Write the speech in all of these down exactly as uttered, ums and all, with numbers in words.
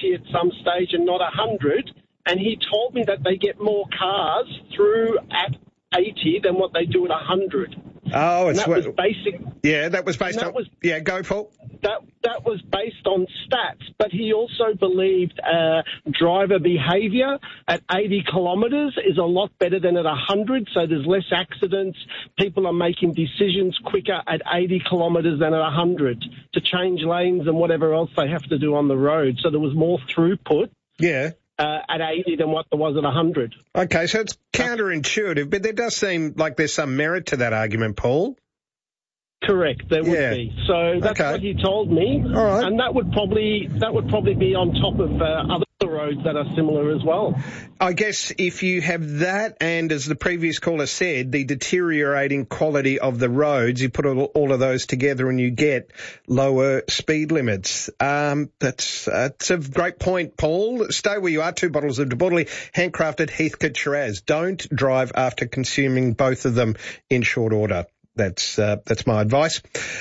eighty at some stage and not one hundred. And he told me that they get more cars through at eighty than what they do at one hundred. Oh, it's and that what, was basic. Yeah, that was based that on. Was, yeah, go Paul. That that was based on stats, but he also believed uh, driver behaviour at eighty kilometres is a lot better than at one hundred. So there's less accidents. People are making decisions quicker at eighty kilometres than at one hundred to change lanes and whatever else they have to do on the road. So there was more throughput. Yeah. Uh, at eighty than what there was at one hundred. Okay, so it's counterintuitive, but there does seem like there's some merit to that argument, Paul. Correct, there would yeah. be. So that's okay. what he told me, All right. and that would probably that would probably be on top of uh, other roads that are similar as well. I guess if you have that, and as the previous caller said, the deteriorating quality of the roads, you put all, all of those together and you get lower speed limits. Um, that's uh, that's a great point, Paul. Stay where you are. Two bottles of De Bortoli, handcrafted Heathcote Shiraz. Don't drive after consuming both of them in short order. That's uh, that's my advice.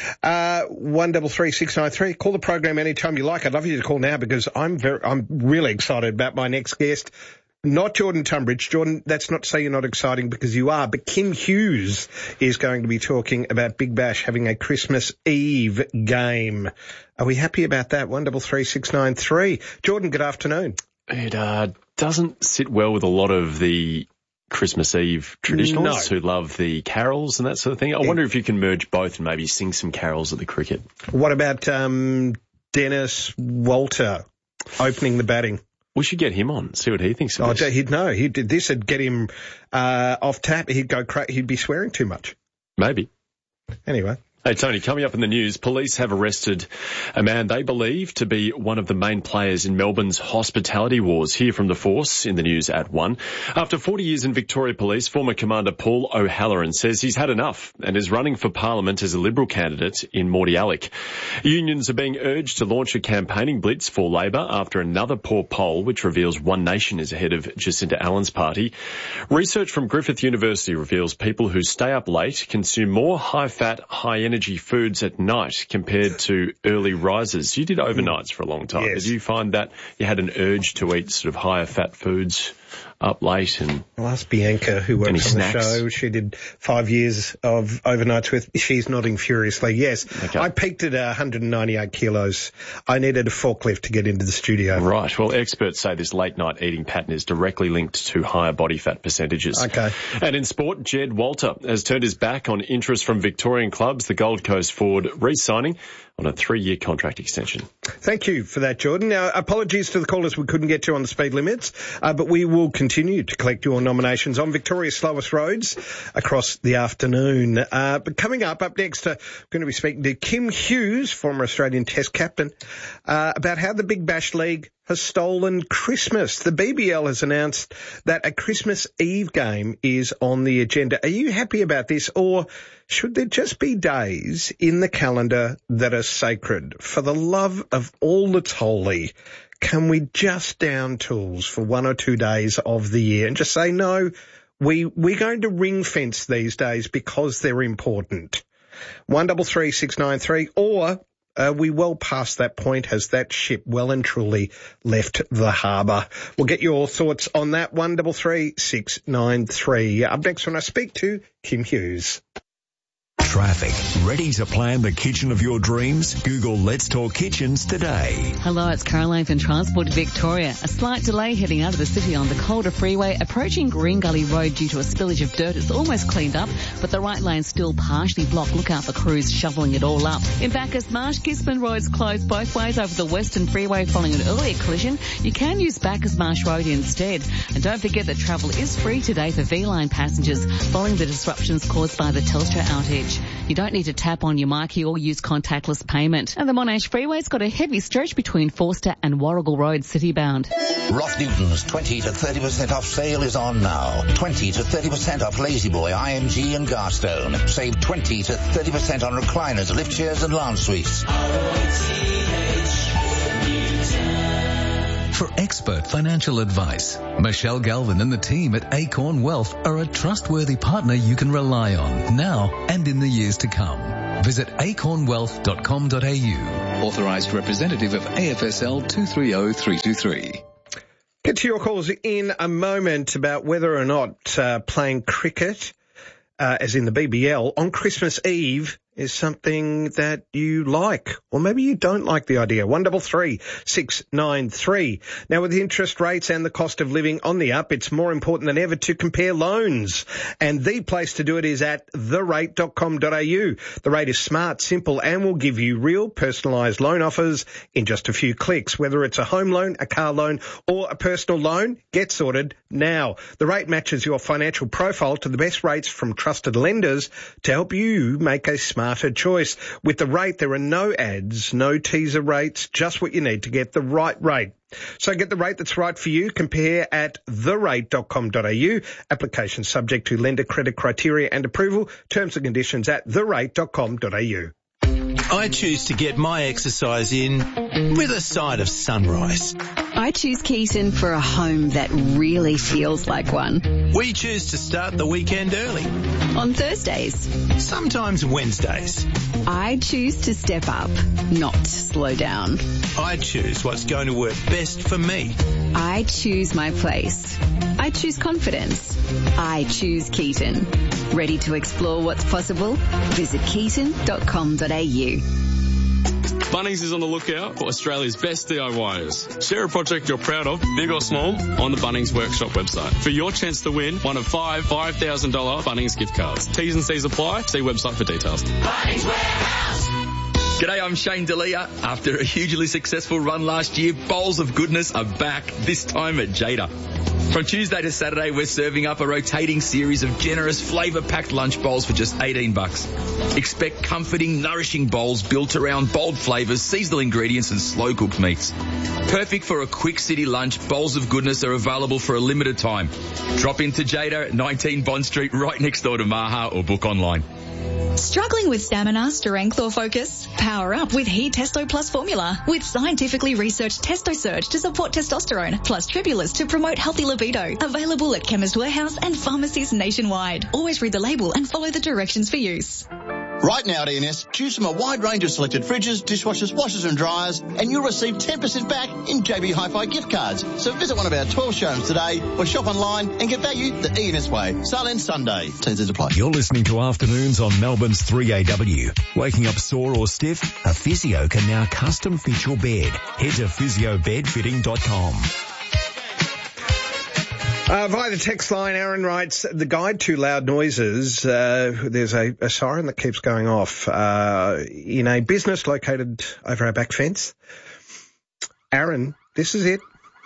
Uh, one double three six nine three. Call the program anytime you like. I'd love you to call now because I'm very I'm really excited about my next guest. Not Jordan Tunbridge. Jordan, that's not to say you're not exciting because you are, but Kim Hughes is going to be talking about Big Bash having a Christmas Eve game. Are we happy about that? One double three six nine three. Jordan, good afternoon. It uh, doesn't sit well with a lot of the Christmas Eve traditionalists no. who love the carols and that sort of thing. I yeah. wonder if you can merge both and maybe sing some carols at the cricket. What about um, Dennis Walter opening the batting? We should get him on, see what he thinks of oh, this. He'd know. He'd, this would get him uh, off tap. He'd go cra- He'd be swearing too much. Maybe. Anyway. Hey, Tony, coming up in the news, police have arrested a man they believe to be one of the main players in Melbourne's hospitality wars. Hear from the force in the news at one. After forty years in Victoria Police, former Commander Paul O'Halloran says he's had enough and is running for Parliament as a Liberal candidate in Mordialloc. Unions are being urged to launch a campaigning blitz for Labor after another poor poll which reveals One Nation is ahead of Jacinta Allen's party. Research from Griffith University reveals people who stay up late consume more high-fat, high-energy energy foods at night compared to early risers. You did overnights for a long time. Yes. Did you find that you had an urge to eat sort of higher fat foods up late? And I'll ask Bianca, who works on snacks? the show. She did five years of overnights with. She's nodding furiously. Yes. Okay. I peaked at one hundred ninety-eight kilos. I needed a forklift to get into the studio. Right. Well, experts say this late night eating pattern is directly linked to higher body fat percentages. Okay. And in sport, Jed Walter has turned his back on interest from Victorian clubs, the Gold Coast forward re-signing on a three-year contract extension. Thank you for that, Jordan. Now, apologies to the callers we couldn't get to on the speed limits, uh, but we will continue to collect your nominations on Victoria's slowest roads across the afternoon. Uh, but coming up, up next, uh, we're going to be speaking to Kim Hughes, former Australian Test captain, uh, about how the Big Bash League has stolen Christmas. The B B L has announced that a Christmas Eve game is on the agenda. Are you happy about this, or should there just be days in the calendar that are sacred? For the love of all that's holy, can we just down tools for one or two days of the year and just say, no, we, we're going to ring fence these days because they're important? One double three six nine three, or Uh, we well past that point? Has that ship well and truly left the harbour? We'll get your thoughts on that. One double three six nine three. Up next when I speak to Kim Hughes. Traffic. Ready to plan the kitchen of your dreams? Google Let's Talk Kitchens today. Hello, it's Caroline from Transport Victoria. A slight delay heading out of the city on the Calder Freeway, approaching Green Gully Road due to a spillage of dirt. It's almost cleaned up, but the right lane's still partially blocked. Look out for crews shoveling it all up. In Bacchus Marsh, Gisborne Road's closed both ways over the Western Freeway following an earlier collision. You can use Bacchus Marsh Road instead. And don't forget that travel is free today for V-Line passengers following the disruptions caused by the Telstra outage. You don't need to tap on your marquee or use contactless payment. And the Monash Freeway's got a heavy stretch between Forster and Warrigal Road citybound. Roth Newton's twenty to thirty percent off sale is on now. twenty to thirty percent off Lazy Boy, I M G and Garstone. Save twenty to thirty percent on recliners, lift chairs and lounge suites. For expert financial advice, Michelle Galvin and the team at Acorn Wealth are a trustworthy partner you can rely on now and in the years to come. Visit acorn wealth dot com dot a u. Authorised representative of A F S L two three zero three two three. Get to your calls in a moment about whether or not uh, playing cricket, uh, as in the B B L, on Christmas Eve is something that you like, or maybe you don't like the idea. One double three six nine three. Now, with interest rates and the cost of living on the up, it's more important than ever to compare loans. And the place to do it is at the rate dot com dot a u. The Rate is smart, simple, and will give you real personalised loan offers in just a few clicks. Whether it's a home loan, a car loan, or a personal loan, get sorted now. The Rate matches your financial profile to the best rates from trusted lenders to help you make a smart smarter choice. With the Rate, there are no ads, no teaser rates, just what you need to get the right rate. So get the rate that's right for you. Compare at the rate dot com dot a u. Application subject to lender credit criteria and approval. Terms and conditions at the rate dot com dot a u. I choose to get my exercise in with a side of sunrise. I choose Keaton for a home that really feels like one. We choose to start the weekend early. On Thursdays. Sometimes Wednesdays. I choose to step up, not slow down. I choose what's going to work best for me. I choose my place. I choose confidence. I choose Keaton. Ready to explore what's possible? Visit keaton dot com dot a u. Bunnings is on the lookout for Australia's best D I Yers. Share a project you're proud of, big or small, on the Bunnings Workshop website for your chance to win one of five five thousand dollars Bunnings gift cards. T's and C's apply. See website for details. Bunnings Warehouse. G'day, I'm Shane D'Elia. After a hugely successful run last year, Bowls of Goodness are back, this time at Jada. From Tuesday to Saturday, we're serving up a rotating series of generous, flavour-packed lunch bowls for just eighteen bucks. Expect comforting, nourishing bowls built around bold flavours, seasonal ingredients and slow-cooked meats. Perfect for a quick city lunch, Bowls of Goodness are available for a limited time. Drop into Jada at nineteen Bond Street, right next door to Maha, or book online. Struggling with stamina, strength or focus? Power up with He Testo Plus formula with scientifically researched Testo Surge to support testosterone plus Tribulus to promote healthy libido. Available at Chemist Warehouse and pharmacies nationwide. Always read the label and follow the directions for use. Right now at E and S, choose from a wide range of selected fridges, dishwashers, washers and dryers, and you'll receive ten percent back in J B Hi-Fi gift cards. So visit one of our twelve showrooms today or shop online and get value the E and S way. Silent Sunday. T's and apply. You're listening to Afternoons on Melbourne's three A W. Waking up sore or stiff? A physio can now custom fit your bed. Head to physio bed fitting dot com. Uh, via the text line, Aaron writes, the guide to loud noises, uh, there's a, a siren that keeps going off uh, in a business located over our back fence. Aaron, this is it.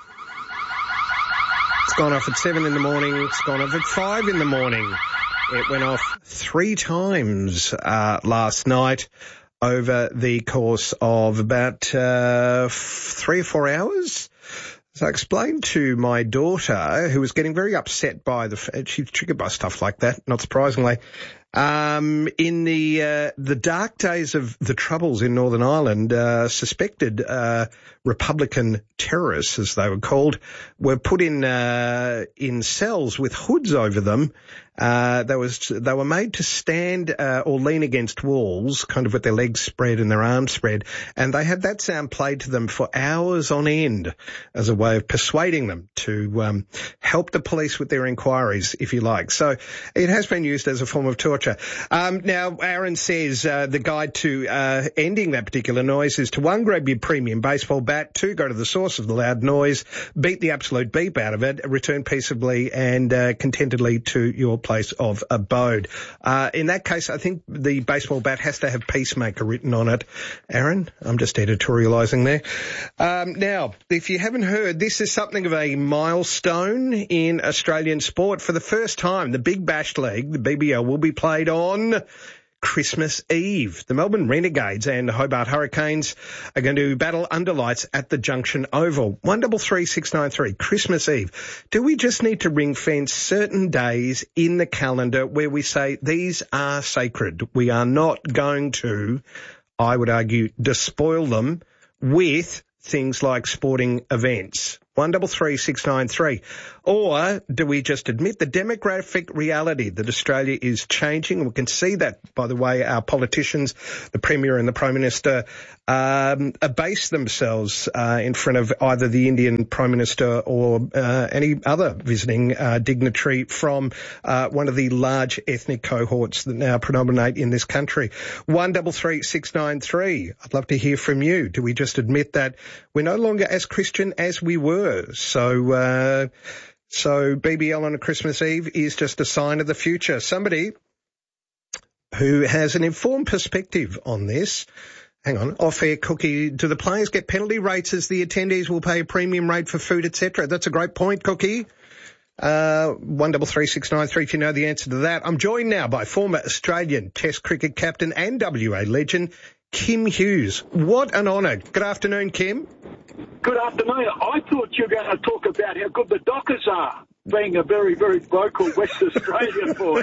It's gone off at seven in the morning. It's gone off at five in the morning. It went off three times uh, last night over the course of about uh, three or four hours. So I explained to my daughter, who was getting very upset by the, she's triggered by stuff like that, not surprisingly. Um, in the, uh, the dark days of the Troubles in Northern Ireland, uh, suspected, uh, Republican terrorists, as they were called, were put in, uh, in cells with hoods over them. Uh, they was, they were made to stand, uh, or lean against walls, kind of with their legs spread and their arms spread. And they had that sound played to them for hours on end as a way of persuading them to, um, help the police with their inquiries, if you like. So it has been used as a form of torture. Um, now, Aaron says, uh, the guide to, uh, ending that particular noise is to one, grab your premium baseball bat, two, go to the source of the loud noise, beat the absolute beep out of it, return peaceably and, uh, contentedly to your place of abode. Uh, in that case, I think the baseball bat has to have Peacemaker written on it. Aaron, I'm just editorialising there. Um, now, if you haven't heard, this is something of a milestone in Australian sport. For the first time, the Big Bash League, the B B L, will be played on Christmas Eve. The Melbourne Renegades and Hobart Hurricanes are going to battle under lights at the Junction Oval. one double three six nine three, Christmas Eve. Do we just need to ring fence certain days in the calendar where we say these are sacred? We are not going to, I would argue, despoil them with things like sporting events. one three three six nine three. Or do we just admit the demographic reality that Australia is changing? We can see that by the way our politicians, the Premier and the Prime Minister, um, abase themselves uh, in front of either the Indian Prime Minister or uh, any other visiting uh, dignitary from uh, one of the large ethnic cohorts that now predominate in this country. one three three six nine three. I'd love to hear from you. Do we just admit that we're no longer as Christian as we were? So, uh, so B B L on a Christmas Eve is just a sign of the future. Somebody who has an informed perspective on this. Hang on, off-air Cookie. Do the players get penalty rates as the attendees will pay a premium rate for food, et cetera? That's a great point, Cookie. Uh, one three three six nine three if you know the answer to that. I'm joined now by former Australian Test cricket captain and W A legend, Kim Hughes. What an honour. Good afternoon, Kim. Good afternoon. I thought you were going to talk about how good the Dockers are, being a very, very vocal West Australian boy.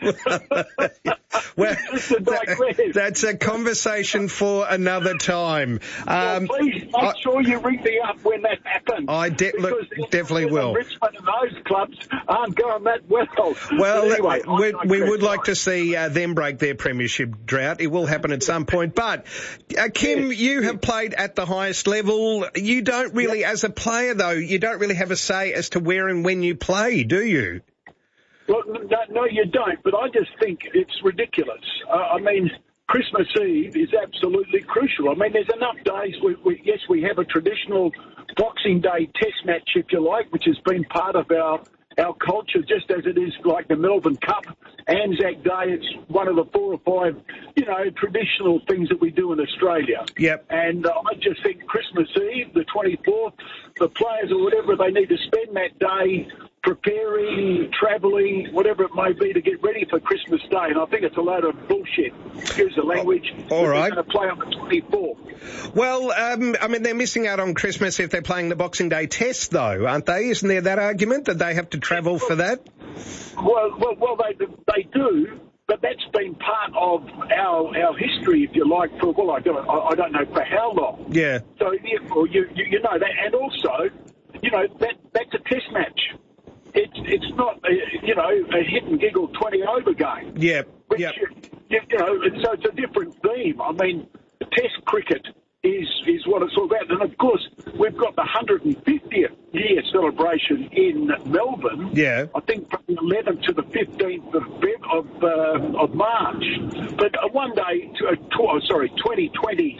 Well, that, that's a conversation for another time. Um, well, please make I, sure you ring me up when that happens. I de- look, definitely will. Richmond and those clubs aren't going that well. Well, anyway, we, we would like to see uh, them break their premiership drought. It will happen at some point. But, uh, Kim, yes. you have played at the highest level. You don't really, yep. as a player, though, you don't really have a say as to where and when you play, do you? Well, no, no, you don't, but I just think it's ridiculous. Uh, I mean, Christmas Eve is absolutely crucial. I mean, there's enough days, we, we, yes, we have a traditional Boxing Day test match, if you like, which has been part of our, our culture, just as it is like the Melbourne Cup, Anzac Day. It's one of the four or five, you know, traditional things that we do in Australia. Yep. And uh, I just think Christmas Eve, the twenty-fourth, the players or whatever, they need to spend that day preparing, travelling, whatever it may be, to get ready for Christmas Day. And I think it's a load of bullshit. Excuse the language. Oh, all right. They're going to play on the twenty-fourth. Well, um, I mean, they're missing out on Christmas if they're playing the Boxing Day test, though, aren't they? Isn't there that argument that they have to travel for that? Well, well, well, they they do. But that's been part of our our history, if you like, for, well, I don't, I don't know for how long. Yeah. So, therefore, you, you, you know that. And also, you know, that that's a test match. It's it's not, a, you know, a hit and giggle twenty over game. Yeah, yeah. You, you know, and so it's a different theme. I mean, Test cricket is is what it's all about. And, of course, we've got the one hundred fiftieth year celebration in Melbourne. Yeah. I think from the eleventh to the fifteenth of of, uh, of March. But uh, one day, uh, tw- sorry, twenty twenty,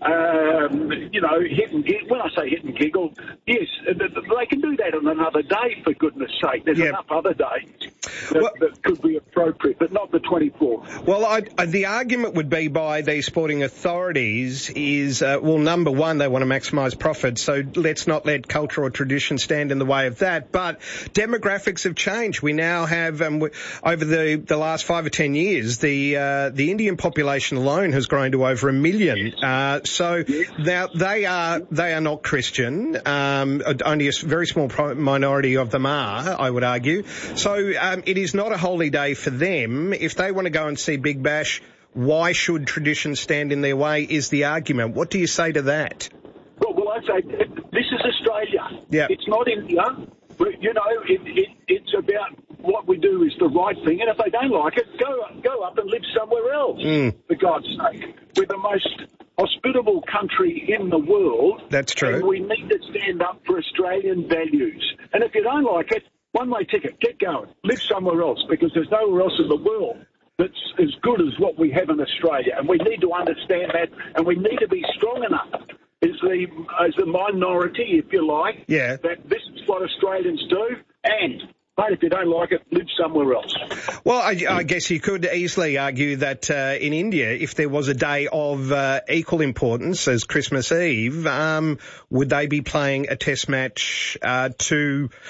um, you know, hit and giggle. When I say hit and giggle, yes, they can do that on another day, for goodness sake. There's yep. enough other days that, well, that could be appropriate, but not the twenty-fourth. Well, I, I, the argument would be by the sporting authorities is, uh, well, number one, they want to maximise profit, so let's not let culture or tradition stand in the way of that. But demographics have changed. We now have, um, we, over the, the last five or ten years, the uh, the Indian population alone has grown to over a million. Uh, so yes. now they are they are not Christian. Um, only a very small minority of them are, I would argue. So um, it is not a holy day for them. If they want to go and see Big Bash, why should tradition stand in their way is the argument. What do you say to that? Well, well I say this is Australia. Yeah. It's not India. You know, it, it, it's about what we do is the right thing, and if they don't like it, go go up and live somewhere else, mm. for God's sake. We're the most hospitable country in the world. That's true. And we need to stand up for Australian values. And if you don't like it, one-way ticket, get going. Live somewhere else, because there's nowhere else in the world that's as good as what we have in Australia. And we need to understand that, and we need to be strong enough as the, as the minority, if you like, yeah. that this is what Australians do, and... But if you don't like it, live somewhere else. Well, I, I guess you could easily argue that uh, in India, if there was a day of uh, equal importance as Christmas Eve, um, would they be playing a test match uh, to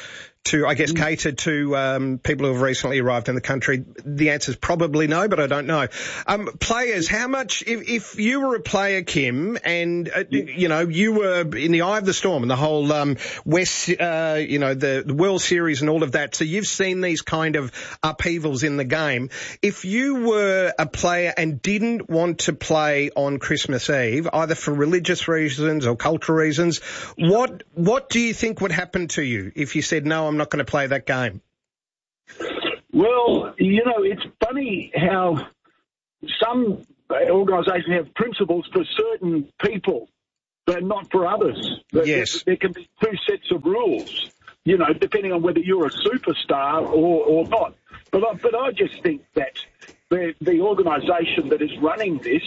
to, I guess, cater to um, people who have recently arrived in the country? The answer is probably no, but I don't know. Um, players, how much, if, if you were a player, Kim, and, uh, you know, you were in the eye of the storm and the whole um, West, uh, you know, the, the World Series and all of that, so you've seen these kind of upheavals in the game. If you were a player and didn't want to play on Christmas Eve, either for religious reasons or cultural reasons, what what do you think would happen to you if you said, no, I'm not going to play that game? Well, you know, it's funny how some organisations have principles for certain people, but not for others. Yes. There, there can be two sets of rules, you know, depending on whether you're a superstar or, or not. But I, but I just think that the, the organisation that is running this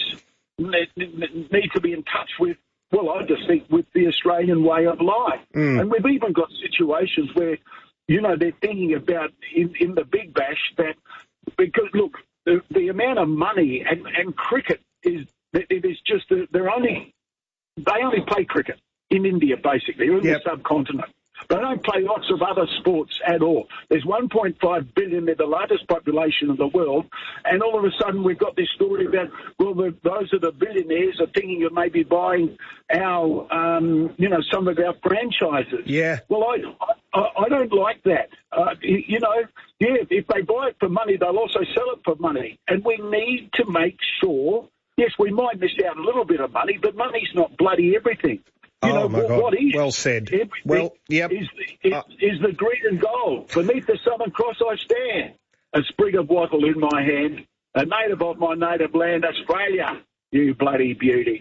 need to be in touch with, well, I just think with the Australian way of life. Mm. And we've even got situations where, you know, they're thinking about in, in the Big Bash that, because, look, the, the amount of money and, and cricket is, it is just, they're only, they only play cricket in India, basically, or in yep. the subcontinent. They don't play lots of other sports at all. There's one point five billion, they're the largest population in the world, and all of a sudden we've got this story about, well, the, those are the billionaires are thinking of maybe buying our, um, you know, some of our franchises. Yeah. Well, I, I, I don't like that. Uh, you know, yeah, if they buy it for money, they'll also sell it for money, and we need to make sure, yes, we might miss out a little bit of money, but money's not bloody everything. You oh, know, my what, God. What is well said. Everything well, yep. Is, is, uh, is the green and gold. Beneath the Southern Cross I stand. A sprig of wattle in my hand. A native of my native land, Australia. You bloody beauty.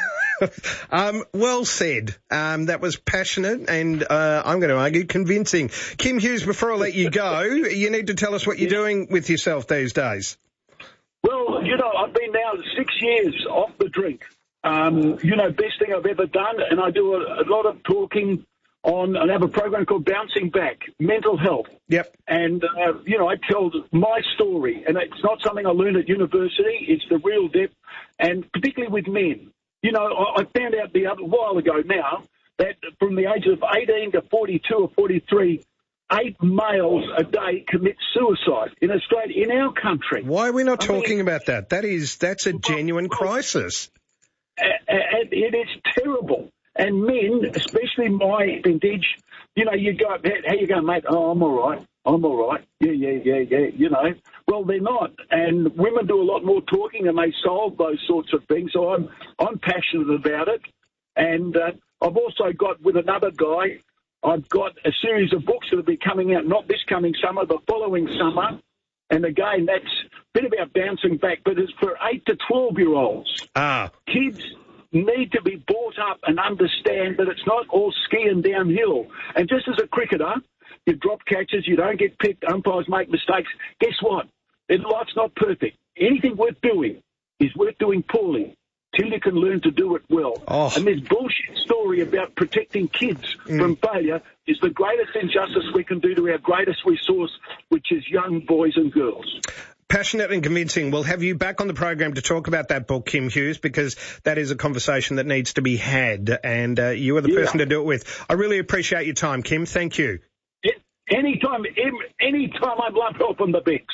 um, well said. Um, that was passionate and, uh, I'm going to argue, convincing. Kim Hughes, before I let you go, you need to tell us what you're yeah. doing with yourself these days. Well, you know, I've been now six years off the drink. Um, you know, best thing I've ever done, and I do a, a lot of talking on, and I have a program called Bouncing Back, Mental Health. Yep. And, uh, you know, I tell my story, and it's not something I learned at university, it's the real depth, and particularly with men. You know, I, I found out the other while ago now that from the ages of eighteen to forty-two or forty-three, eight males a day commit suicide in Australia, in our country. Why are we not I talking mean, about that? That is, that's a well, genuine well, crisis. And it is terrible. And men, especially my vintage, you know, you go, how you going, mate? Oh, I'm all right. I'm all right. Yeah, yeah, yeah, yeah, you know. Well, they're not. And women do a lot more talking and they solve those sorts of things. So I'm I'm passionate about it. And uh, I've also got, with another guy, I've got a series of books that will be coming out, not this coming summer, the following summer. And again, that's a bit about bouncing back, but it's for eight to twelve-year-olds. Ah. Kids need to be brought up and understand that it's not all skiing downhill. And just as a cricketer, you drop catches, you don't get picked, umpires make mistakes. Guess what? Life's not perfect. Anything worth doing is worth doing poorly till you can learn to do it well. Oh. And this bullshit story about protecting kids mm. from failure is the greatest injustice we can do to our greatest resource, which is young boys and girls. Passionate and convincing. We'll have you back on the program to talk about that book, Kim Hughes, because that is a conversation that needs to be had, and uh, you are the yeah. person to do it with. I really appreciate your time, Kim. Thank you. It, anytime, anytime I'd love help on the Bix.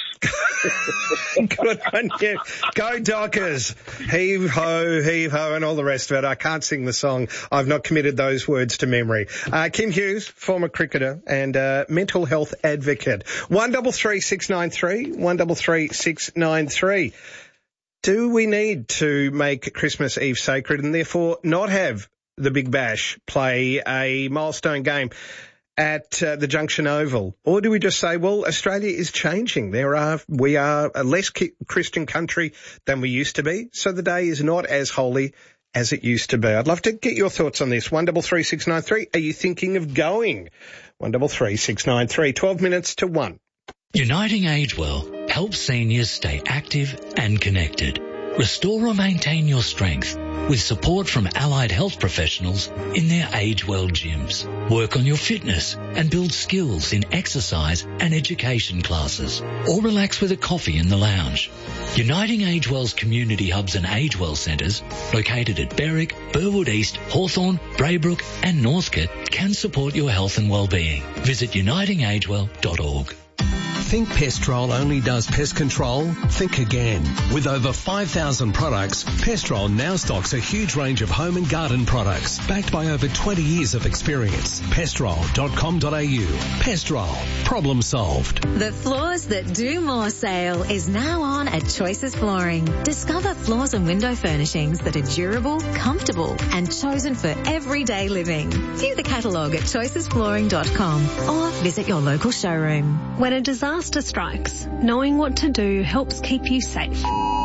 Good on you. Go Dockers. Heave ho, heave ho, and all the rest of it. I can't sing the song. I've not committed those words to memory. Uh, Kim Hughes, former cricketer and uh, mental health advocate. One double three six nine three. One double three six nine three. Do we need to make Christmas Eve sacred and therefore not have the Big Bash play a milestone game at uh, the Junction Oval? Or do we just say, well, Australia is changing. There are, we are a less ki- Christian country than we used to be, so the day is not as holy as it used to be. I'd love to get your thoughts on this. One double three six nine three. Are you thinking of going? One double three six nine three. Twelve minutes to one. Uniting Age Well helps seniors stay active and connected. Restore or maintain your strength with support from allied health professionals in their Age Well gyms. Work on your fitness and build skills in exercise and education classes, or relax with a coffee in the lounge. Uniting Age Well's community hubs and Age Well centres, located at Berwick, Burwood East, Hawthorn, Braybrook and Northcote, can support your health and well-being. Visit uniting age well dot org. Think Pestrol only does pest control? Think again. With over five thousand products, Pestrol now stocks a huge range of home and garden products, backed by over twenty years of experience. pestrol dot com dot a u. Pestrol. Problem solved. The Floors That Do More sale is now on at Choices Flooring. Discover floors and window furnishings that are durable, comfortable and chosen for everyday living. View the catalogue at choices flooring dot com or visit your local showroom. When a disaster strikes, knowing what to do helps keep you safe.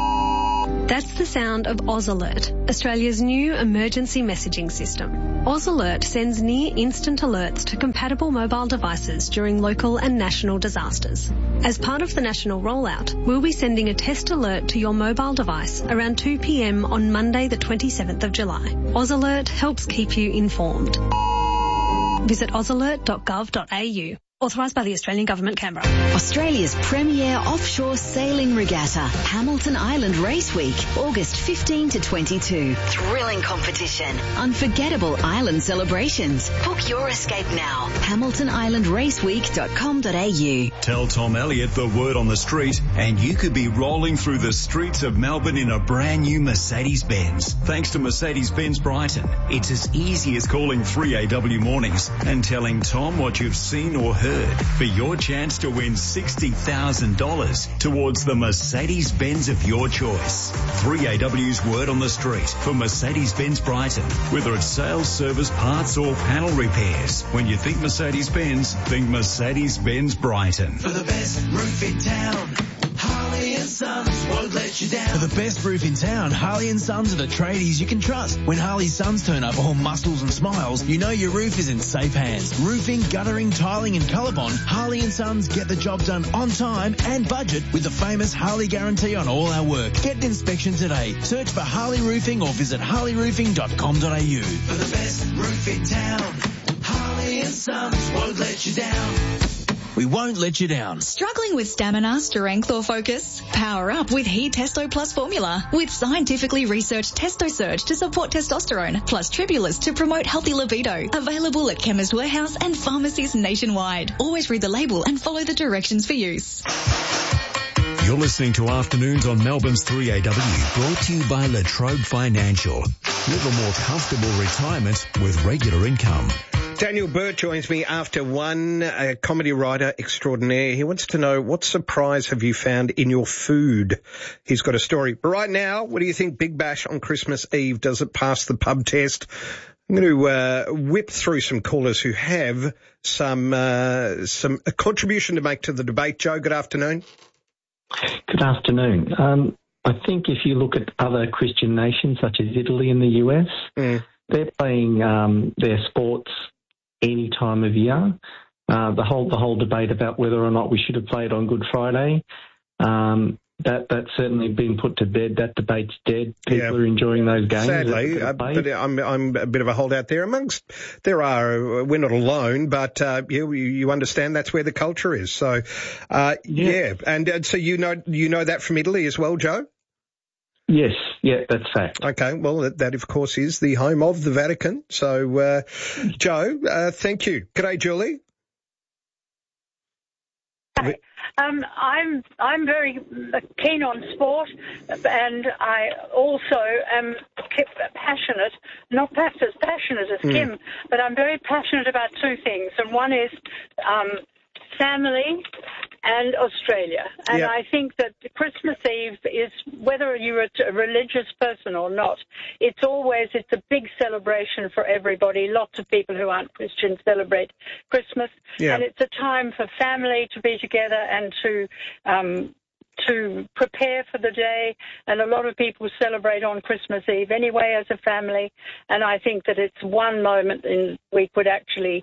That's the sound of Oz Alert, Australia's new emergency messaging system. Oz Alert sends near-instant alerts to compatible mobile devices during local and national disasters. As part of the national rollout, we'll be sending a test alert to your mobile device around two p m on Monday the twenty-seventh of July. Oz Alert helps keep you informed. Visit oz alert dot gov dot a u. Authorised by the Australian Government, Canberra. Australia's premier offshore sailing regatta, Hamilton Island Race Week, August fifteenth to twenty-second. Thrilling competition, unforgettable island celebrations. Book your escape now. hamilton island race week dot com dot a u. Tell Tom Elliott the word on the street and you could be rolling through the streets of Melbourne in a brand new Mercedes-Benz. Thanks to Mercedes-Benz Brighton, it's as easy as calling three A W Mornings and telling Tom what you've seen or heard for your chance to win sixty thousand dollars towards the Mercedes-Benz of your choice. three A W's word on the street for Mercedes-Benz Brighton. Whether it's sales, service, parts or panel repairs. When you think Mercedes-Benz, think Mercedes-Benz Brighton. For the best roof in town, Harley and Sons won't let you down. For the best roof in town, Harley and Sons are the tradies you can trust. When Harley Sons turn up all muscles and smiles, you know your roof is in safe hands. Roofing, guttering, tiling and Colorbond, Harley and Sons get the job done on time and budget with the famous Harley guarantee on all our work. Get an inspection today. Search for Harley Roofing or visit harley roofing dot com dot a u. For the best roof in town, Harley and Sons won't let you down. We won't let you down. Struggling with stamina, strength or focus? Power up with He Testo Plus formula. With scientifically researched Testo Surge to support testosterone, plus Tribulus to promote healthy libido. Available at Chemist Warehouse and pharmacies nationwide. Always read the label and follow the directions for use. You're listening to Afternoons on Melbourne's three A W, brought to you by La Trobe Financial. Live a more comfortable retirement with regular income. Daniel Burt joins me after one, a comedy writer extraordinaire. He wants to know, what surprise have you found in your food? He's got a story. But right now, what do you think Big Bash on Christmas Eve? Does it pass the pub test? I'm going to uh, whip through some callers who have some uh, some a contribution to make to the debate. Joe, good afternoon. Good afternoon. Um, I think if you look at other Christian nations such as Italy and the U S, mm. they're playing um, their sports any time of year. Uh, the whole the whole debate about whether or not we should have played on Good Friday, um, that that's certainly been put to bed. That debate's dead. People yeah. are enjoying those games. Sadly, uh, but I'm I'm a bit of a holdout there. Amongst there are we're not alone, but uh, you you understand that's where the culture is. So uh, yeah. yeah, and uh, so you know you know that from Italy as well, Joe. Yes, yeah, that's fact. Okay, well, that, that of course is the home of the Vatican. So, uh, Joe, uh, thank you. G'day, Julie. Hi. Um, I'm I'm very keen on sport, and I also am passionate, not perhaps as passionate as Kim, mm. but I'm very passionate about two things, and one is um, family and Australia. And yep. I think that Christmas Eve is, whether you're a religious person or not, it's always, it's a big celebration for everybody. Lots of people who aren't Christians celebrate Christmas. Yep. And it's a time for family to be together and to um, to prepare for the day. And a lot of people celebrate on Christmas Eve anyway as a family. And I think that it's one moment in we could actually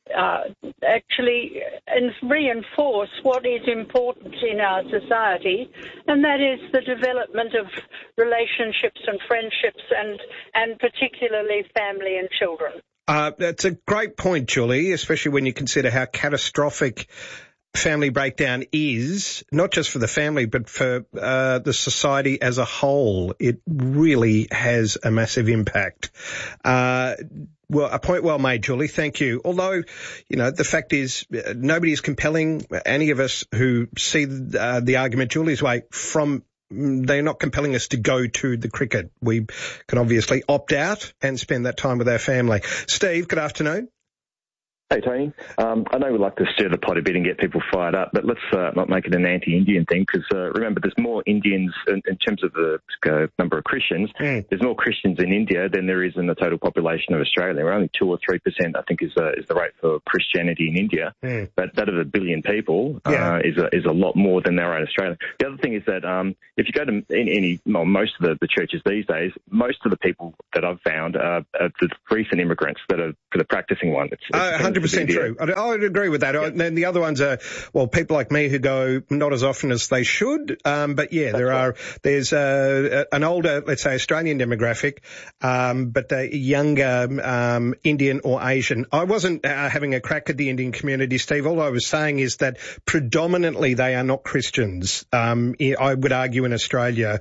uh, actually reinforce what is important in our society, and that is the development of relationships and friendships and, and particularly family and children. Uh, that's a great point, Julie, especially when you consider how catastrophic family breakdown is, not just for the family, but for uh, the society as a whole. It really has a massive impact. Uh, well, a point well made, Julie. Thank you. Although, you know, the fact is uh, nobody is compelling any of us who see uh, the argument Julie's way from they're not compelling us to go to the cricket. We can obviously opt out and spend that time with our family. Steve, good afternoon. Hey, Tony. Um, I know we like to stir the pot a bit and get people fired up, but let's uh, not make it an anti-Indian thing, because uh, remember, there's more Indians in, in terms of the uh, number of Christians. Mm. There's more Christians in India than there is in the total population of Australia. We're only two or three percent, I think, is uh, is the rate for Christianity in India. Mm. But that of a billion people yeah. uh, is a, is a lot more than there are in Australia. The other thing is that um, if you go to in any, well, most of the, the churches these days, most of the people that I've found are, are the recent immigrants that are the practicing ones. It's, it's uh, one hundred percent true. I, I would agree with that. Yep. And then the other ones are, well, people like me who go not as often as they should. Um, but yeah, That's there right. are, there's uh, an older, let's say, Australian demographic, um, but a younger um, Indian or Asian. I wasn't uh, having a crack at the Indian community, Steve. All I was saying is that predominantly they are not Christians. Um, I would argue in Australia.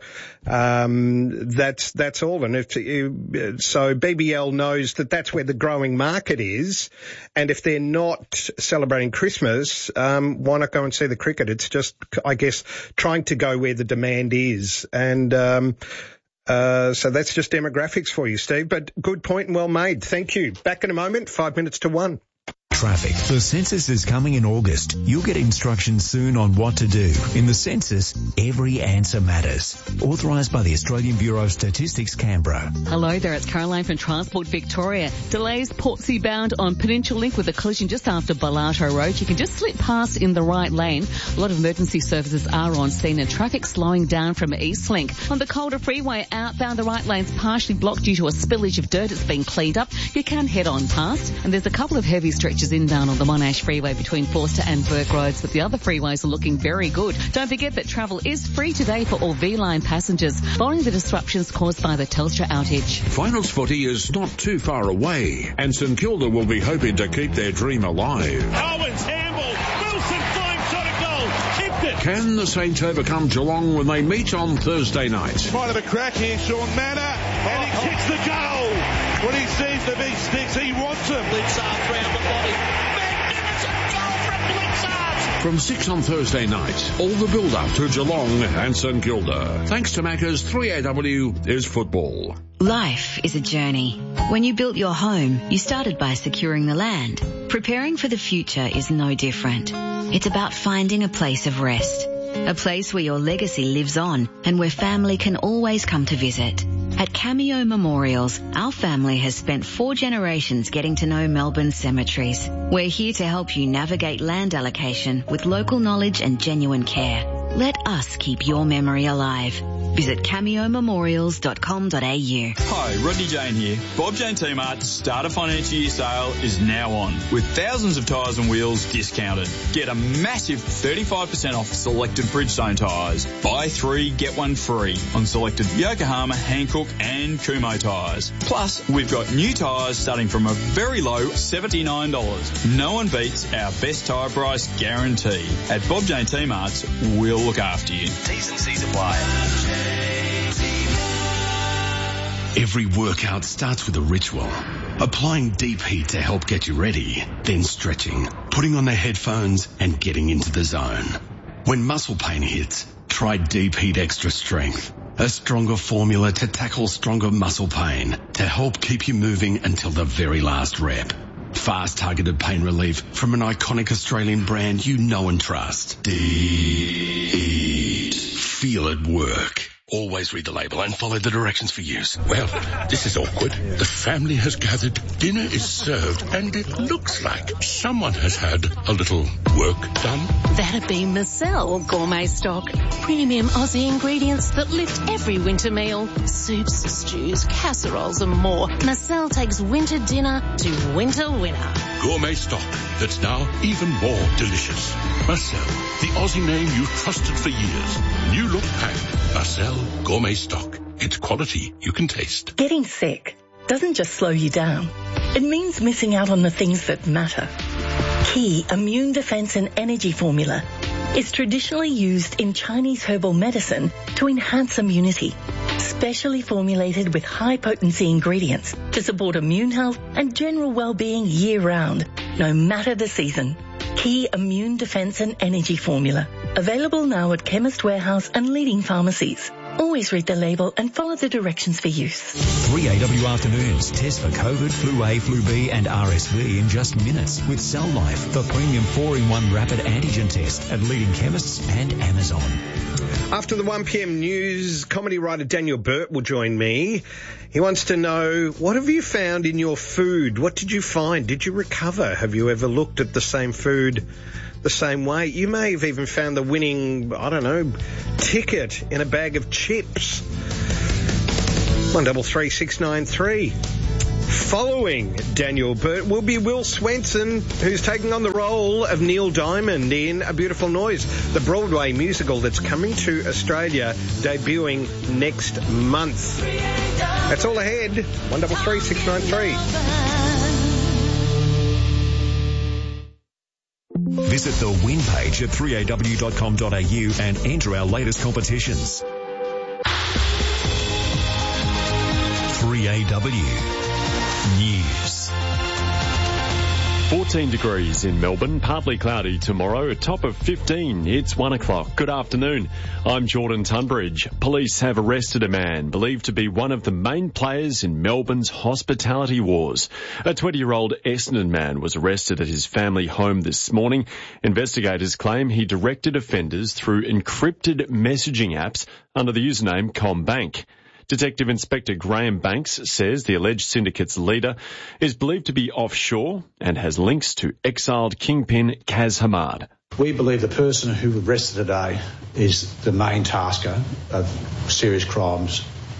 Um, that's, that's all. And if, so B B L knows that that's where the growing market is. And if they're not celebrating Christmas, um, why not go and see the cricket? It's just, I guess, trying to go where the demand is. And um, uh, so that's just demographics for you, Steve. But good point and well made. Thank you. Back in a moment, five minutes to one. Traffic. The census is coming in August. You'll get instructions soon on what to do. In the census, every answer matters. Authorised by the Australian Bureau of Statistics, Canberra. Hello there, it's Caroline from Transport Victoria. Delays Portsea bound on Peninsula Link with a collision just after Balato Road. You can just slip past in the right lane. A lot of emergency services are on scene and traffic slowing down from Eastlink. On the Calder Freeway outbound, the right lane's partially blocked due to a spillage of dirt. It's been cleaned up. You can head on past. And there's a couple of heavy stretches inbound on the Monash Freeway between Forster and Burke Roads, but the other freeways are looking very good. Don't forget that travel is free today for all V-Line passengers following the disruptions caused by the Telstra outage. Finals footy is not too far away, and St Kilda will be hoping to keep their dream alive. Owens, handball, Wilson flying shot at goal, tipped it. Can the Saints overcome Geelong when they meet on Thursday night? Might have a crack here, Sean Manor, and he kicks the goal. When he sees the big sticks, he wants them. Blitzard round the body. From six on Thursday night, all the build-up to Geelong and St Kilda. Thanks to Macca's, three A W is football. Life is a journey. When you built your home, you started by securing the land. Preparing for the future is no different. It's about finding a place of rest. A place where your legacy lives on and where family can always come to visit. At Cameo Memorials, our family has spent four generations getting to know Melbourne's cemeteries. We're here to help you navigate land allocation with local knowledge and genuine care. Let us keep your memory alive. Visit cameo memorials dot com dot a u. Hi, Rodney Jane here. Bob Jane T-Mart's Start a Financial Year sale is now on, with thousands of tyres and wheels discounted. Get a massive thirty-five percent off selected Bridgestone tyres. Buy three, get one free on selected Yokohama, Hankook and Kumho tyres. Plus, we've got new tyres starting from a very low seventy-nine dollars. No one beats our best tyre price guarantee. At Bob Jane T-Mart's, we'll look after you. T's and C's apply. Every workout starts with a ritual. Applying deep heat to help get you ready, then stretching, putting on the headphones and getting into the zone. When muscle pain hits, try Deep Heat Extra Strength, a stronger formula to tackle stronger muscle pain to help keep you moving until the very last rep. Fast targeted pain relief from an iconic Australian brand you know and trust. Deep Heat. Feel it work. Always read the label and follow the directions for use. Well, this is awkward. The family has gathered, dinner is served, and it looks like someone has had a little work done. That'd be Marcel Gourmet Stock. Premium Aussie ingredients that lift every winter meal. Soups, stews, casseroles and more. Marcel takes winter dinner to winter winner. gourmet stock that's now even more delicious. Marcel, the Aussie name you've trusted for years. New look pack. Marcel Gourmet Stock. It's quality you can taste. Getting sick doesn't just slow you down. It means missing out on the things that matter. Key Immune Defense and Energy Formula is traditionally used in Chinese herbal medicine to enhance immunity. Specially formulated with high-potency ingredients to support immune health and general well-being year-round, no matter the season. Key Immune Defense and Energy Formula. Available now at Chemist Warehouse and leading pharmacies. Always read the label and follow the directions for use. three A W afternoons. Test for COVID, Flu A, Flu B and R S V in just minutes with Cell Life, the premium four in one rapid antigen test at leading chemists and Amazon. After the one p.m. news, comedy writer Daniel Burt will join me. He wants to know, what have you found in your food? What did you find? Did you recover? Have you ever looked at the same food the same way? You may have even found the winning, I don't know, ticket in a bag of chips. one double three six nine three. Following Daniel Burt will be Will Swenson, who's taking on the role of Neil Diamond in A Beautiful Noise, the Broadway musical that's coming to Australia, debuting next month. That's all ahead. one double three six nine three. Visit the win page at three A W dot com dot A U and enter our latest competitions. three A W News. fourteen degrees in Melbourne, partly cloudy tomorrow, a top of fifteen. It's one o'clock. Good afternoon. I'm Jordan Tunbridge. Police have arrested a man believed to be one of the main players in Melbourne's hospitality wars. A twenty-year-old Essendon man was arrested at his family home this morning. Investigators claim he directed offenders through encrypted messaging apps under the username CommBank. Detective Inspector Graham Banks says the alleged syndicate's leader is believed to be offshore and has links to exiled kingpin Kaz Hamad. We believe the person who was arrested today is the main tasker of serious crimes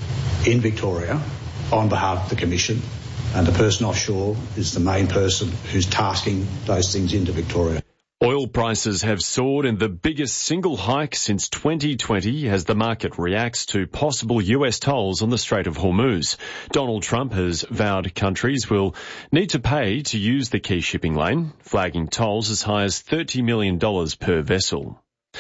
in Victoria on behalf of the Commission, and the person offshore is the main person who's tasking those things into Victoria. Oil prices have soared in the biggest single hike since twenty twenty as the market reacts to possible U S tolls on the Strait of Hormuz. Donald Trump has vowed countries will need to pay to use the key shipping lane, flagging tolls as high as thirty million dollars per vessel.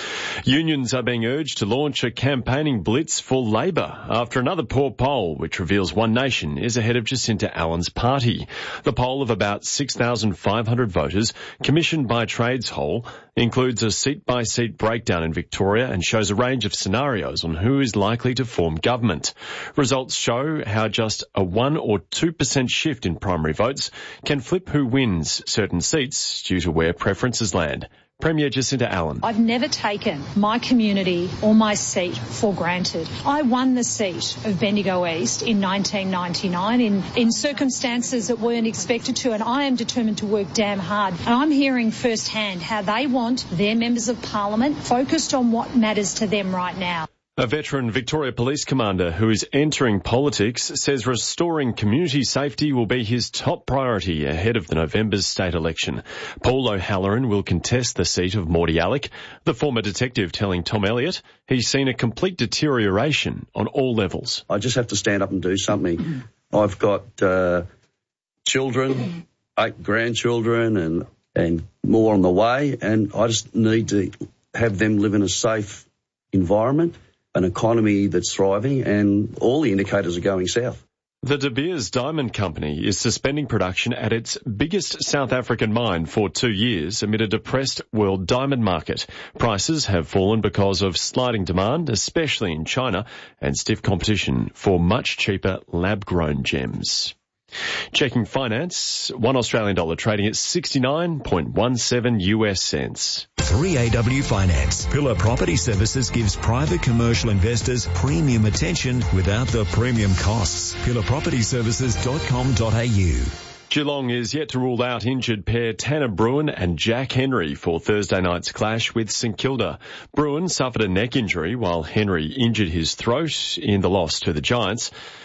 Unions are being urged to launch a campaigning blitz for Labor after another poor poll which reveals One Nation is ahead of Jacinta Allen's party. The poll of about six thousand five hundred voters, commissioned by Tradeshole, includes a seat-by-seat breakdown in Victoria and shows a range of scenarios on who is likely to form government. Results show how just a one or two percent shift in primary votes can flip who wins certain seats due to where preferences land. Premier Jacinta Allen. I've never taken my community or my seat for granted. I won the seat of Bendigo East in nineteen ninety-nine in, in circumstances that weren't expected to, and I am determined to work damn hard. And I'm hearing firsthand how they want their members of parliament focused on what matters to them right now. A veteran Victoria Police commander who is entering politics says restoring community safety will be his top priority ahead of the November's state election. Paul O'Halloran will contest the seat of Morty Alec, the former detective telling Tom Elliott he's seen a complete deterioration on all levels. I just have to stand up and do something. I've got uh, children, eight grandchildren and, and more on the way, and I just need to have them live in a safe environment, an economy that's thriving, and all the indicators are going south. The De Beers Diamond Company is suspending production at its biggest South African mine for two years amid a depressed world diamond market. Prices have fallen because of sliding demand, especially in China, and stiff competition for much cheaper lab-grown gems. Checking finance, one Australian dollar trading at sixty-nine point one seven U S cents. three A W Finance. Pillar Property Services gives private commercial investors premium attention without the premium costs. pillar property services dot com dot A U. Geelong is yet to rule out injured pair Tanner Bruin and Jack Henry for Thursday night's clash with St Kilda. Bruin suffered a neck injury while Henry injured his throat in the loss to the Giants.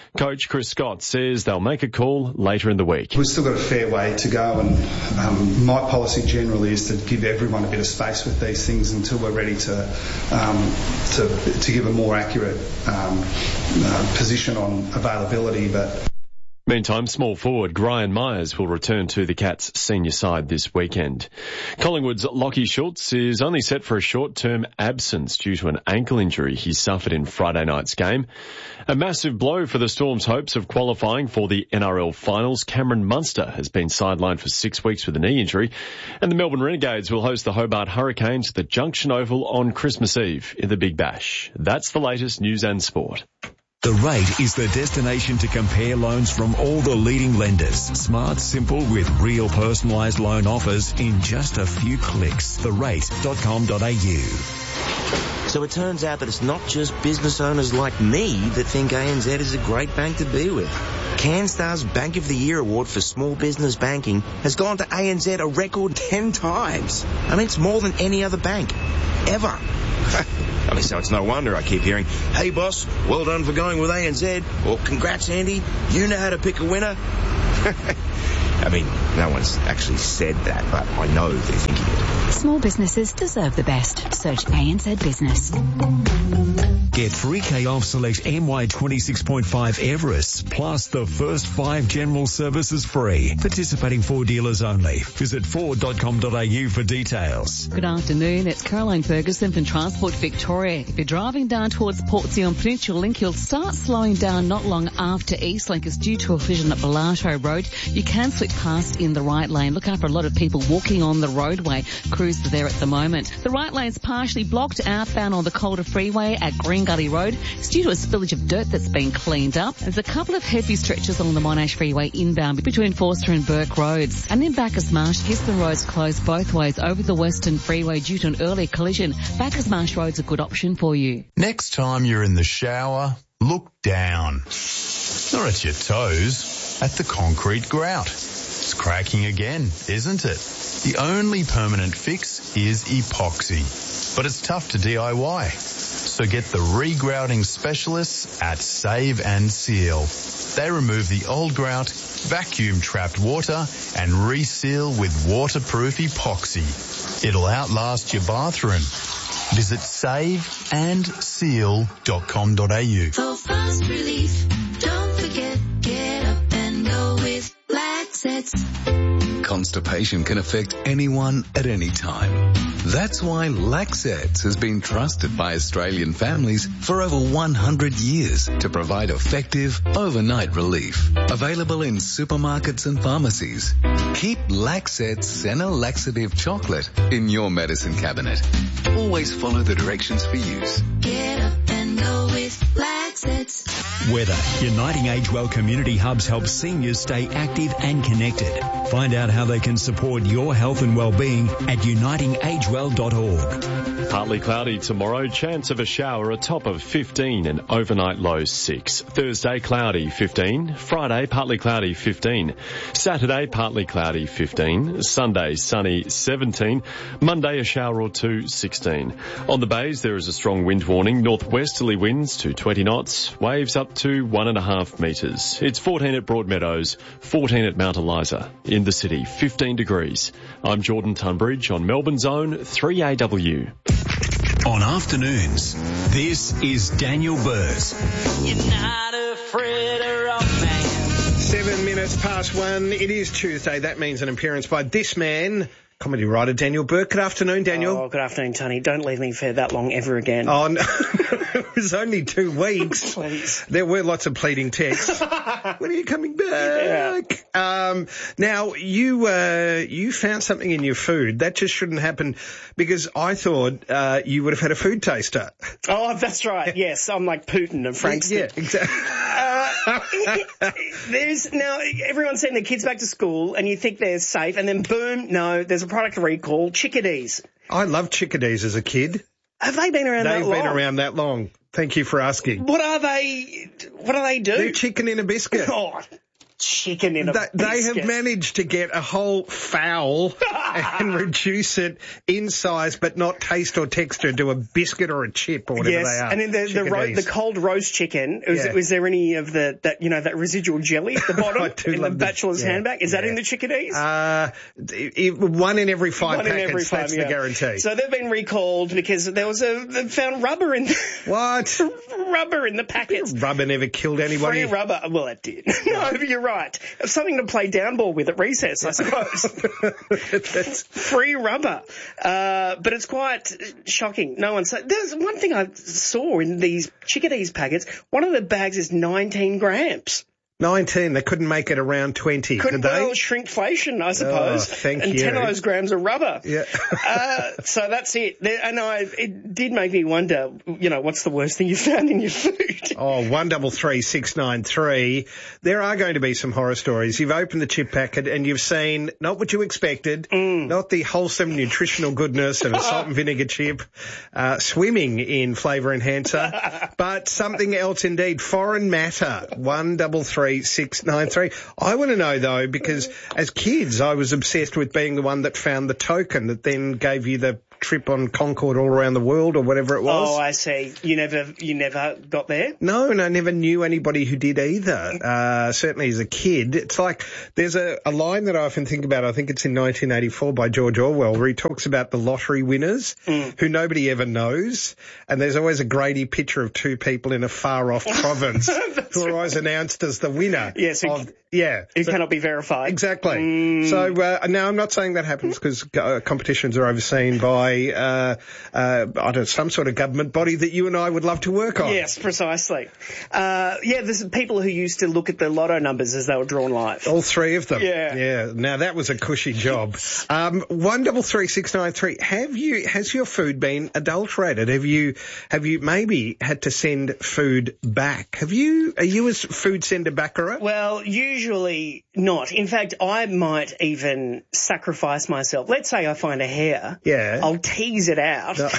Coach Chris Scott says they'll make a call later in the week. We've still got a fair way to go, and um, my policy generally is to give everyone a bit of space with these things until we're ready to um, to, to give a more accurate um, uh, position on availability. But Meantime, small forward Gryan Myers will return to the Cats senior side this weekend. Collingwood's Lachie Schultz is only set for a short-term absence due to an ankle injury he suffered in Friday night's game. A massive blow for the Storm's hopes of qualifying for the N R L finals. Cameron Munster has been sidelined for six weeks with a knee injury, and the Melbourne Renegades will host the Hobart Hurricanes at the Junction Oval on Christmas Eve in the Big Bash. That's the latest news and sport. The Rate is the destination to compare loans from all the leading lenders. Smart, simple, with real personalised loan offers in just a few clicks. the rate dot com dot a u. So it turns out that it's not just business owners like me that think A N Z is a great bank to be with. CanStar's Bank of the Year award for small business banking has gone to A N Z a record ten times. I mean, it's more than any other bank, ever. I mean, so it's no wonder I keep hearing, "Hey boss, well done for going with A N Z," or "Congrats Andy, you know how to pick a winner." I mean, no one's actually said that, but I know they're thinking it. Small businesses deserve the best. Search A N Z Business. Get three K off select M Y twenty-six point five Everest, plus the first five general services free. Participating Ford dealers only. Visit ford dot com dot a u for details. Good afternoon. It's Caroline Ferguson from Transport Victoria. If you're driving down towards Portsea on Peninsula Link, you'll start slowing down not long after Eastlink. It's due to a collision at Bellato Road. You can slip past in the right lane. Look out for a lot of people walking on the roadway. Crews are there at the moment. The right lane's partially blocked outbound on the Calder Freeway at Green Gully Road. It's due to a spillage of dirt that's been cleaned up. There's a couple of heavy stretches along the Monash Freeway inbound between Forster and Burke Roads. And in Bacchus Marsh, Gisborne Road's closed both ways over the Western Freeway due to an early collision. Bacchus Marsh Road's a good option for you. Next time you're in the shower, look down. Not at your toes, at the concrete grout. It's cracking again, isn't it? The only permanent fix is epoxy, but it's tough to D I Y. So get the regrouting specialists at Save and Seal. They remove the old grout, vacuum trapped water, and reseal with waterproof epoxy. It'll outlast your bathroom. Visit save and seal dot com dot a u. For fast relief, don't forget, get up and go with Laxets. Constipation can affect anyone at any time. That's why Laxets has been trusted by Australian families for over one hundred years to provide effective overnight relief. Available in supermarkets and pharmacies. Keep Laxets Senna Laxative Chocolate in your medicine cabinet. Always follow the directions for use. Get up and go with Laxets. Weather. Uniting Age Well Community Hubs helps seniors stay active and connected. Find out how they can support your health and well-being at uniting age well dot org. Partly cloudy tomorrow, chance of a shower, a top of fifteen and overnight low six. Thursday, cloudy fifteen. Friday, partly cloudy fifteen. Saturday, partly cloudy fifteen. Sunday, sunny seventeen. Monday, a shower or two, sixteen. On the bays, there is a strong wind warning. Northwesterly winds to twenty knots. Waves up to one and a half metres. It's fourteen at Broadmeadows, fourteen at Mount Eliza. In the city, fifteen degrees. I'm Jordan Tunbridge on Melbourne's own three A W. On afternoons, this is Daniel Burrs. You're not afraid of romance. Seven minutes past one. It is Tuesday. That means an appearance by this man, comedy writer Daniel Burke. Good afternoon, Daniel. Oh, good afternoon, Tony. Don't leave me for that long ever again. Oh, no. It was only two weeks. Please. There were lots of pleading texts. When are you coming back? Yeah. Um, now, you uh, you found something in your food. That just shouldn't happen because I thought uh, you would have had a food taster. Oh, that's right. Yes, I'm like Putin and Frankston. Yeah, exactly. Uh, there's now everyone's sending their kids back to school and you think they're safe and then boom, no, there's a product recall, chickadees. I loved chickadees as a kid. Have they been around They've that long? They've been around that long. Thank you for asking. What are they, what do they do? They're chicken in a biscuit. Oh, chicken in a They, they biscuit. have managed to get a whole fowl and reduce it in size but not taste or texture to a biscuit or a chip or whatever yes, they are. and then the the, ro- the cold roast chicken, was, Yeah. was there any of the, that you know, that residual jelly at the bottom I do in the love the- bachelor's yeah, handbag? Is that yeah. in the chickadees? Uh, it, one in every five One packets, in every five, that's yeah. the guarantee. So they've been recalled because there was a, they found rubber in, what? rubber in the packets. Rubber never killed anybody. Free rubber. Well, it did. No, you're right. Something to play down ball with at recess, I suppose. Free rubber. Uh, but it's quite shocking. No one said. There's one thing I saw in these chickadees packets. One of the bags is nineteen grams. nineteen. They couldn't make it around twenty, Couldn't could they? well, shrinkflation, I suppose. Oh, thank and you. ten of those grams of rubber. Yeah. uh, so that's it. There, and I, it did make me wonder, you know, what's the worst thing you found in your food? Oh, one double three six nine three. There are going to be some horror stories. You've opened the chip packet and you've seen not what you expected, mm. not the wholesome nutritional goodness of a salt and vinegar chip, uh, swimming in flavour enhancer, but something else indeed. Foreign matter. One double three six nine three. I want to know though, because as kids I was obsessed with being the one that found the token that then gave you the trip on Concorde all around the world or whatever it was. Oh, I see. You never, you never got there? No, and I never knew anybody who did either. Uh, certainly as a kid. It's like, there's a, a line that I often think about, I think it's in nineteen eighty-four by George Orwell, where he talks about the lottery winners mm. who nobody ever knows. And there's always a grady picture of two people in a far off province who are always announced as the winner. Yes. Of, it, yeah. It so, cannot be verified. Exactly. Mm. So, uh, now I'm not saying that happens because uh, competitions are overseen by Uh, uh, I don't know, some sort of government body that you and I would love to work on. Yes, precisely. Uh, yeah, there's people who used to look at the lotto numbers as they were drawn live. All three of them. Yeah. Yeah. Now that was a cushy job. Um, one double three six nine three. Have you, has your food been adulterated? Have you, have you maybe had to send food back? Have you, are you a food sender backer? Well, usually not. In fact, I might even sacrifice myself. Let's say I find a hair. Yeah. I'll tease it out. No.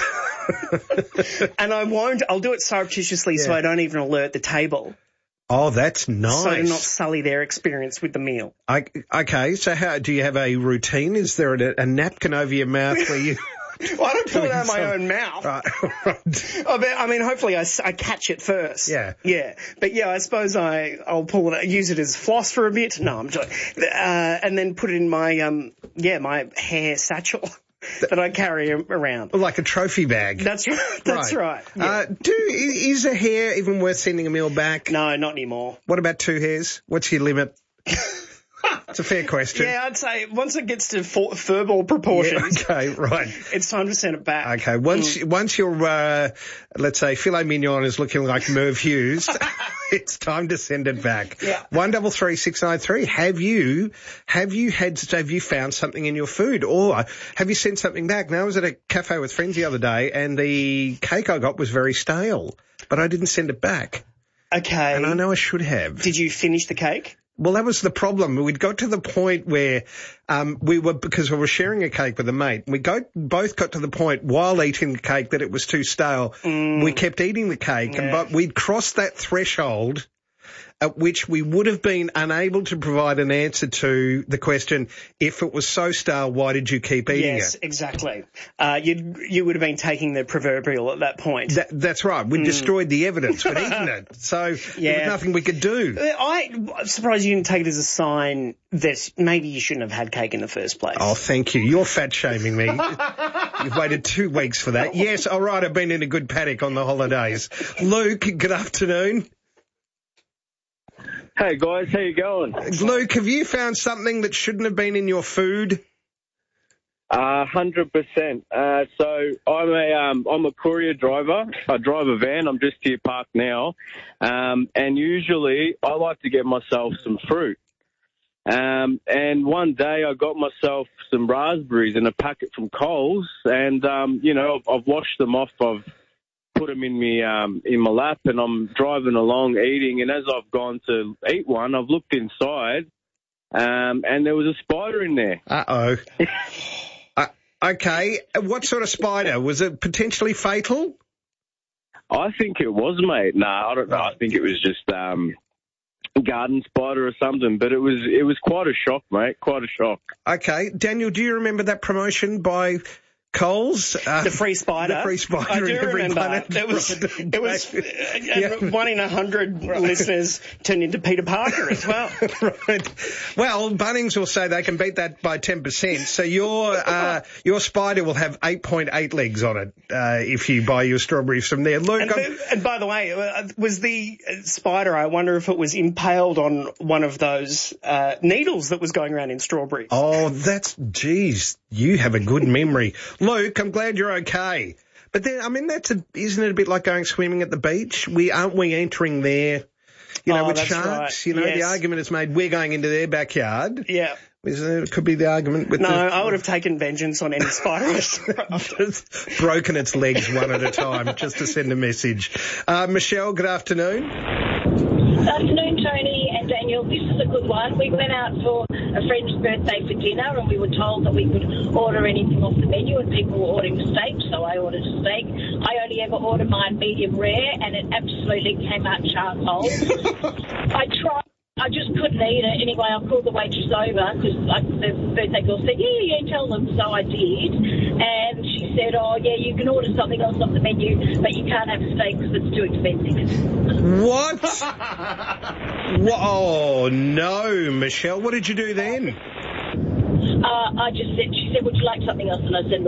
And I won't, I'll do it surreptitiously yeah. so I don't even alert the table. Oh, that's nice. So to not sully their experience with the meal. I, okay, so how, do you have a routine? Is there a, a napkin over your mouth where you... Well, I don't pull it out of my own mouth. Right, right. I, mean, I mean, hopefully I, I catch it first. Yeah. Yeah. But yeah, I suppose I, I'll pull it, use it as floss for a bit. No, I'm joking. Uh, and then put it in my, um, yeah, my hair satchel. That I carry around. Like a trophy bag. That's right. That's right. right. Yeah. Uh, do, is a hair even worth sending a meal back? No, not anymore. What about two hairs? What's your limit? It's a fair question. Yeah, I'd say once it gets to four, furball proportions. Yeah, okay, right. It's time to send it back. Okay, once mm. once your, uh, let's say, filet mignon is looking like Merv Hughes, it's time to send it back. Yeah. One double three six nine three. Have you have you had have you found something in your food, or have you sent something back? Now I was at a cafe with friends the other day, and the cake I got was very stale, but I didn't send it back. Okay. And I know I should have. Did you finish the cake? Well, that was the problem. We'd got to the point where um, we were, because we were sharing a cake with a mate, we go, both got to the point while eating the cake that it was too stale. Mm. We kept eating the cake, yeah. and but we'd crossed that threshold at which we would have been unable to provide an answer to the question, if it was so stale, why did you keep eating yes, it? Yes, exactly. Uh, you you would have been taking the proverbial at that point. That, that's right. We mm. destroyed the evidence. We'd eaten it. So yeah. there was nothing we could do. I, I'm surprised you didn't take it as a sign that maybe you shouldn't have had cake in the first place. Oh, thank you. You're fat-shaming me. You've waited two weeks for that. Yes, all right, I've been in a good paddock on the holidays. Luke, good afternoon. Hey guys, how you going? Luke, have you found something that shouldn't have been in your food? Uh, hundred percent. Uh, so I'm a um, I'm a courier driver. I drive a van. I'm just here parked now, um, and usually I like to get myself some fruit. Um, and one day I got myself some raspberries in a packet from Coles, and um, you know I've, I've washed them off. I've put them in me um, in my lap, and I'm driving along eating. And as I've gone to eat one, I've looked inside, um, and there was a spider in there. Uh oh. uh, okay, what sort of spider? Was it potentially fatal? I think it was, mate. No, I don't know. I think it was just um, garden spider or something. But it was it was quite a shock, mate. Quite a shock. Okay, Daniel, do you remember that promotion by Coles? Uh, the free spider. The free spider. I do in every remember. planet. It was, it was uh, Yeah. one in a hundred Right. listeners turned into Peter Parker as well. Right. Well, Bunnings will say they can beat that by ten percent. So your uh, your spider will have eight point eight legs on it uh, if you buy your strawberries from there. Luke, And, I'm- and by the way, uh, was the spider, I wonder if it was impaled on one of those uh, needles that was going around in strawberries. oh, that's, geez, you have a good memory. Luke, I'm glad you're okay. But then, I mean, that's a, isn't it a bit like going swimming at the beach? We aren't we entering there, you know, Oh, with that's sharks? right. You know, the Yes. argument is made we're going into their backyard. Yeah. It could be the argument with No, the, I would have taken vengeance on any spider. just broken its legs one at a time just to send a message. Uh, Michelle, good afternoon. Good afternoon, Tony and Daniel. This is a good one. We went out for a friend's birthday for dinner and we were told that we could order anything off the menu and people were ordering steak, so I ordered a steak. I only ever ordered mine medium rare and it absolutely came out charcoal. I tried. I just couldn't eat it. Anyway, I called the waitress over because like, the birthday girl said, yeah, yeah, tell them. So I did. And she said, oh, yeah, you can order something else off the menu, but you can't have steak because it's too expensive. What? Wha- oh, no, Michelle. What did you do then? Uh, I just said, she said, would you like something else? And I said,